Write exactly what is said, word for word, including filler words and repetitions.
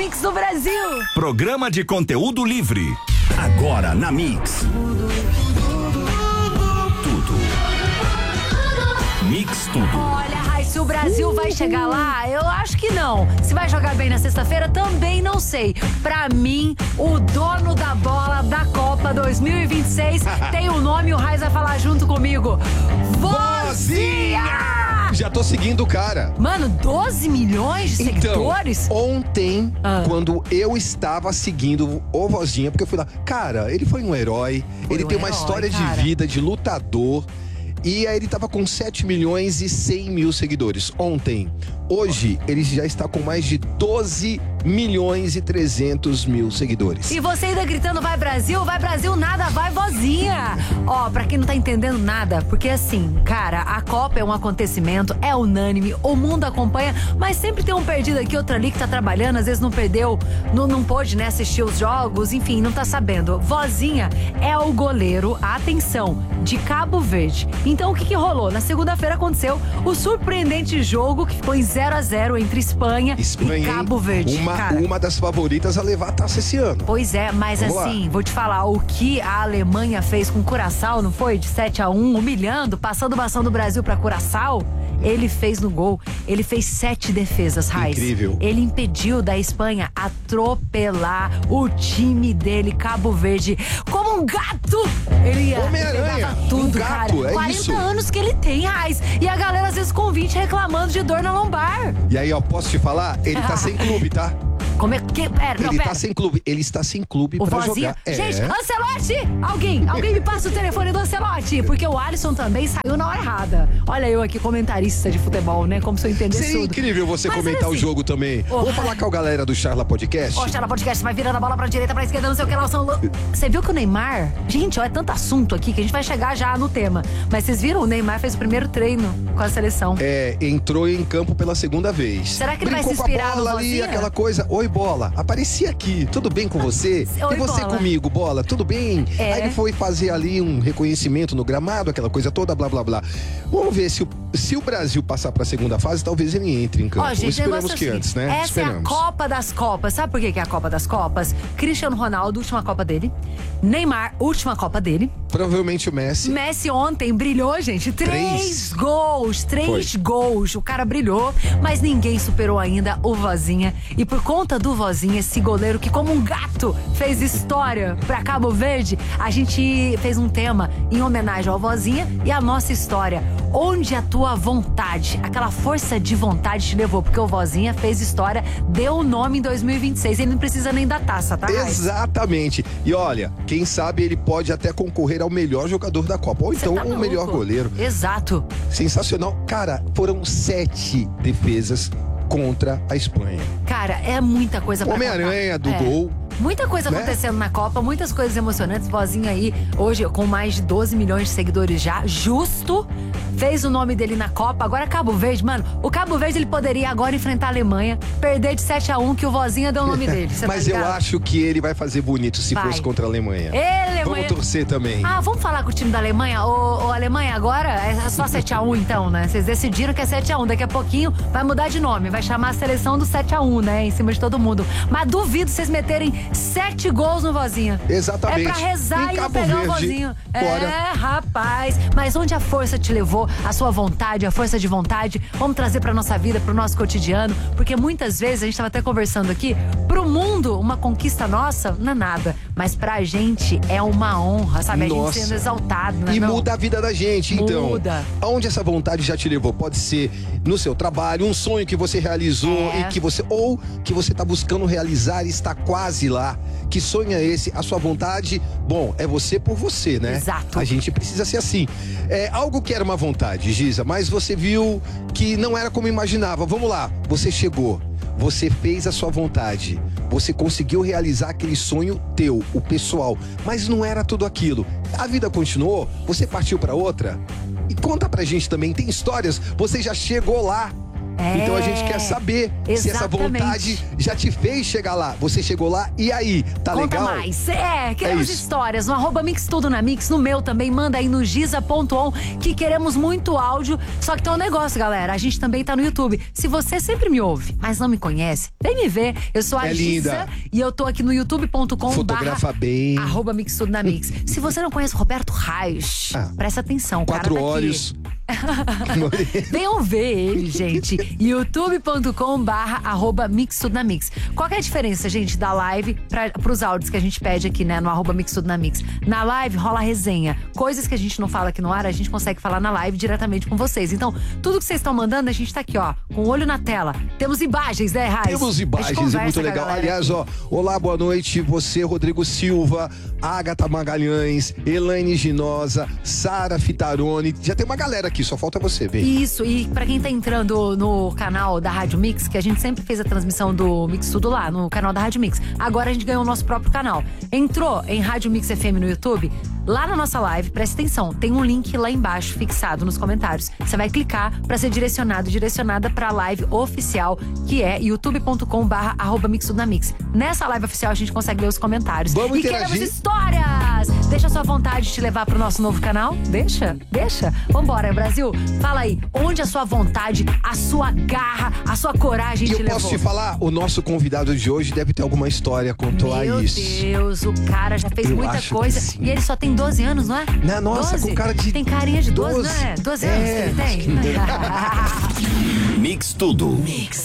Mix do Brasil. Programa de conteúdo livre. Agora na Mix. Tudo. Mix tudo. Olha, Rai, se o Brasil vai chegar lá, eu acho que não. Se vai jogar bem na sexta-feira, também não sei. Pra mim, o dono da bola da Copa dois mil e vinte e seis tem um nome e o Rai vai falar junto comigo. Vozinha! Já tô seguindo o cara. Mano, doze milhões de então, seguidores? Ontem, ah. quando eu estava seguindo o Vozinha, porque eu fui lá, cara, ele foi um herói, foi ele um tem uma herói, história cara. de vida, de lutador. E aí ele tava com sete milhões e cem mil seguidores ontem. Hoje, ele já está com mais de doze milhões e trezentos mil seguidores. E você ainda gritando, vai Brasil, vai Brasil, nada, vai Vozinha. Ó, pra quem não tá entendendo nada, porque assim, cara, a Copa é um acontecimento, é unânime, o mundo acompanha, mas sempre tem um perdido aqui, outro ali que tá trabalhando, às vezes não perdeu, não, não pôde, né, assistir os jogos, enfim, não tá sabendo. Vozinha é o goleiro, atenção, de Cabo Verde. Então o que que rolou? Na segunda-feira aconteceu o surpreendente jogo que ficou em zero a zero entre Espanha, Espanha e Cabo Verde. Uma, cara. uma das favoritas a levar a taça esse ano. Pois é, mas Vamos assim, lá. vou te falar, o que a Alemanha fez com Curaçao, não foi? De sete a um, humilhando, passando o bastão do Brasil pra Curaçao. Ele fez no gol, ele fez sete defesas, Raiz. Incrível. Ele impediu da Espanha atropelar o time dele, Cabo Verde, como um gato. Ele ia Homem-Aranha, tudo, um gato, cara. é quarenta isso. anos que ele tem, Raiz. E a galera às vezes convite reclamando de dor na lombar. E aí, ó, posso te falar? Ele tá sem clube, tá? Como é que... Pera, não, Ele pera. tá sem clube, ele está sem clube O pra Vozinha? jogar. Gente, é. Ancelotti! Alguém, alguém me passa o telefone do Ancelotti, porque o Alisson também saiu na hora errada. Olha eu aqui, comentarista de futebol, né? Como se eu entendesse Seria tudo. incrível você Mas, comentar assim, o jogo também. Oh, Vamos falar com a galera do Charla Podcast? Ó, Charla Podcast, vai virando a bola pra direita, pra esquerda, não sei o que lá. São... Você viu que o Neymar... Gente, ó, é tanto assunto aqui que a gente vai chegar já no tema. Mas vocês viram? O Neymar fez o primeiro treino com a seleção. É, entrou em campo pela segunda vez. Será que ele Brincou vai se inspirar com a bola no ali, Vozinha? aquela coisa. Oi, bola, apareci aqui. Tudo bem com você? Oi, e você bola. comigo, bola? Tudo bem? É. Aí ele foi fazer ali um reconhecimento no gramado, aquela coisa toda, blá, blá, blá. Vamos ver se o, se o Brasil passar pra segunda fase, talvez ele entre em campo. Ó, gente, Esperamos negócio que assim, antes, né? Essa Esperamos. é a Copa das Copas. Sabe por que que é a Copa das Copas? Cristiano Ronaldo, última Copa dele. Neymar, última Copa dele. Provavelmente o Messi. Messi ontem brilhou, gente. Três, Três. gols, três Foi. gols. O cara brilhou, mas ninguém superou ainda o Vozinha. E por conta do Vozinha, esse goleiro que como um gato fez história pra Cabo Verde, a gente fez um tema em homenagem ao Vozinha e a nossa história. Onde a tua vontade, aquela força de vontade te levou? Porque o Vozinha fez história, deu o nome em dois mil e vinte e seis. Ele não precisa nem da taça, tá? Raiz? Exatamente. E olha, quem sabe ele pode até concorrer ao melhor jogador da Copa. Ou então Cê tá o maluco? melhor goleiro. Exato. Sensacional. Cara, foram sete defesas contra a Espanha. Cara, é muita coisa pra Homem-Aranha contar. do É. gol. Muita coisa né? acontecendo na Copa, muitas coisas emocionantes. Vozinha aí, hoje com mais de doze milhões de seguidores já, justo, fez o nome dele na Copa. Agora Cabo Verde, mano, o Cabo Verde ele poderia agora enfrentar a Alemanha, perder de sete a um, que o Vozinha deu o nome dele. Cê Mas tá eu ligado? acho que ele vai fazer bonito se Vai. fosse contra a Alemanha. Ê, Alemanha. Vamos torcer também. Ah, vamos falar com o time da Alemanha? Ô, ô Alemanha, agora é só sete a um então, né? Vocês decidiram que é sete a um. Daqui a pouquinho vai mudar de nome. Vai chamar a seleção do sete a um, né? Em cima de todo mundo. Mas duvido vocês meterem sete gols no Vozinha. Exatamente. É pra rezar Em e não Cabo pegar Verde, o Vozinho. fora. É, rapaz. Mas onde a força te levou, a sua vontade, a força de vontade, vamos trazer pra nossa vida, pro nosso cotidiano. Porque muitas vezes, a gente tava até conversando aqui, pro mundo, uma conquista nossa não é nada. Mas pra gente é uma honra, sabe? A Nossa. gente sendo exaltado, né? E não? muda a vida da gente, então. Muda. Aonde essa vontade já te levou? Pode ser no seu trabalho, um sonho que você realizou É. e que você ou que você tá buscando realizar e está quase lá. Que sonho é esse? A sua vontade, bom, é você por você, né? Exato. A gente precisa ser assim. É algo que era uma vontade, Giza, mas você viu que não era como imaginava. Vamos lá, você chegou. Você fez a sua vontade, você conseguiu realizar aquele sonho teu, o pessoal, mas não era tudo aquilo. A vida continuou, você partiu pra outra. E conta pra gente também, tem histórias, você já chegou lá, É. Então a gente quer saber Exatamente. se essa vontade já te fez chegar lá. Você chegou lá, e aí? Tá Conta legal? mais. É, queremos É isso. histórias no arroba Mix Tudo na Mix, no meu também, manda aí no giza ponto on, que queremos muito áudio. Só que tem um negócio, galera, a gente também tá no YouTube. Se você sempre me ouve, mas não me conhece, vem me ver. Eu sou a É Giza linda. e eu tô aqui no youtube ponto com Fotografa bem. arroba Mix Tudo na Mix. Se você não conhece o Roberto Reis, Ah, presta atenção, o Quatro cara tá olhos. aqui. Venham ver ele, gente. youtube ponto com barra arroba Mix Tudo na Mix. Qual que é a diferença, gente, da live pra, pros áudios que a gente pede aqui, né, no arroba Mix Tudo na Mix? Na live rola resenha. Coisas que a gente não fala aqui no ar, a gente consegue falar na live diretamente com vocês. Então, tudo que vocês estão mandando, a gente tá aqui, ó, com o olho na tela. Temos imagens, né, Raiz? Temos imagens, é muito legal. Aliás, ó, olá, boa noite. Você, Rodrigo Silva, Agatha Magalhães, Elaine Ginosa, Sara Fitarone. Já tem uma galera aqui, só falta você, vem. Isso, e pra quem tá entrando no canal da Rádio Mix, que a gente sempre fez a transmissão do Mix Tudo lá, no canal da Rádio Mix. Agora a gente ganhou o nosso próprio canal. Entrou em Rádio Mix F M no YouTube, lá na nossa live, presta atenção, tem um link lá embaixo, fixado nos comentários. Você vai clicar pra ser direcionado, direcionada pra live oficial, que é youtube ponto com barra arroba Mix Tudo na Mix. Nessa live oficial a gente consegue ler os comentários. Vamos e interagir. queremos histórias! Deixa a sua vontade te levar pro nosso novo canal? Deixa, deixa. Vambora, Brasil. Fala aí, onde a sua vontade, a sua garra, a sua coragem E te eu levou? posso te falar, o nosso convidado de hoje deve ter alguma história quanto a Meu isso. Deus, o cara já fez Eu muita acho coisa. que sim. E ele só tem doze anos, não é? Né? Nossa, doze? com cara de Tem carinha de doze, doze. não é? doze É, anos que ele tem? Mix Tudo. Mix.